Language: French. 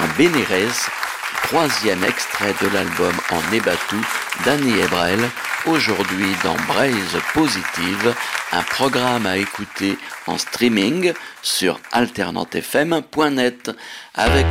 Bénérès, troisième extrait de l'album En Ebatu d'Annie Ebrel, aujourd'hui dans Braise Positive, un programme à écouter en streaming sur alternantefm.net avec